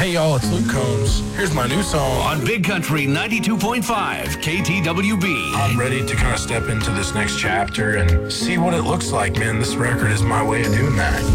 Hey y'all, it's Luke Combs. Here's my new song on Big Country 92.5 KTWB. I'm ready to kind of step into this next chapter and see what it looks like, man. This record is my way of doing that.